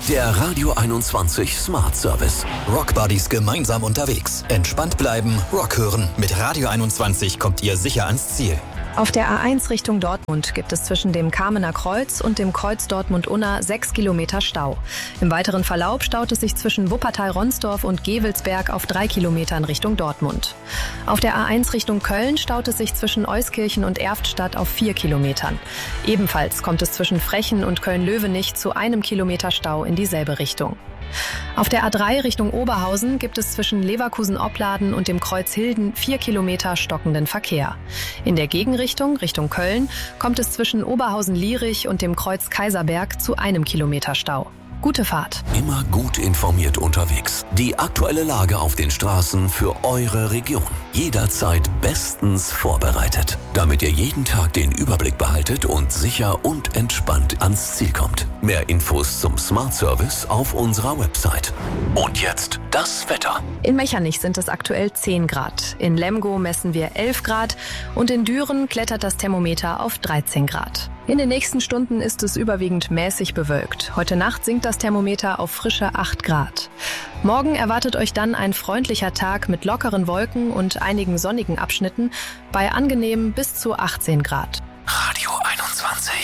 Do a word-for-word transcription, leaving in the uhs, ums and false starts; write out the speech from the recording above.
Der Radio einundzwanzig Smart Service. Rockbuddies gemeinsam unterwegs. Entspannt bleiben, Rock hören. Mit Radio einundzwanzig kommt ihr sicher ans Ziel. Auf der A eins Richtung Dortmund gibt es zwischen dem Kamener Kreuz und dem Kreuz Dortmund-Unna sechs Kilometer Stau. Im weiteren Verlauf staut es sich zwischen Wuppertal-Ronsdorf und Gevelsberg auf drei Kilometern Richtung Dortmund. Auf der A eins Richtung Köln staut es sich zwischen Euskirchen und Erftstadt auf vier Kilometern. Ebenfalls kommt es zwischen Frechen und Köln-Löwenich zu einem Kilometer Stau in dieselbe Richtung. Auf der A drei Richtung Oberhausen gibt es zwischen Leverkusen-Opladen und dem Kreuz Hilden vier Kilometer stockenden Verkehr. In der Gegenrichtung, Richtung Köln, kommt es zwischen Oberhausen-Lierich und dem Kreuz Kaiserberg zu einem Kilometer Stau. Gute Fahrt. Immer gut informiert unterwegs. Die aktuelle Lage auf den Straßen für eure Region. Jederzeit bestens vorbereitet, damit ihr jeden Tag den Überblick behaltet und sicher und entspannt ans Ziel kommt. Mehr Infos zum Smart Service auf unserer Website. Und jetzt das Wetter. In Mechernich sind es aktuell zehn Grad. In Lemgo messen wir elf Grad und in Düren klettert das Thermometer auf dreizehn Grad. In den nächsten Stunden ist es überwiegend mäßig bewölkt. Heute Nacht sinkt das Thermometer auf frische acht Grad. Morgen erwartet euch dann ein freundlicher Tag mit lockeren Wolken und einigen sonnigen Abschnitten bei angenehmen bis zu achtzehn Grad. Radio einundzwanzig.